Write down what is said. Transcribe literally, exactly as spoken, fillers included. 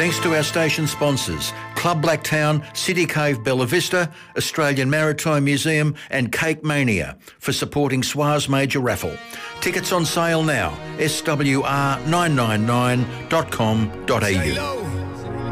Thanks to our station sponsors, Club Blacktown, City Cave Bella Vista, Australian Maritime Museum and Cake Mania for supporting S W A's major raffle. Tickets on sale now, s w r nine nine nine dot com dot a u.